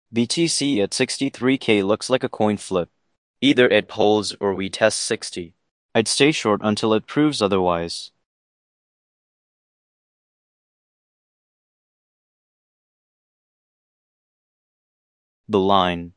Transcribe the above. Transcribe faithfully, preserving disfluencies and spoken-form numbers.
B T C at sixty-three K looks like a coin flip. Either it holds or we test sixty. I'd stay short until it proves otherwise. The line.